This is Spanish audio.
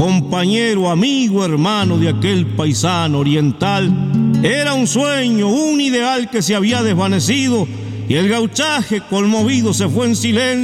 compañero, amigo, hermano de aquel paisano oriental. Era un sueño, un ideal que se había desvanecido, y el gauchaje conmovido se fue en silencio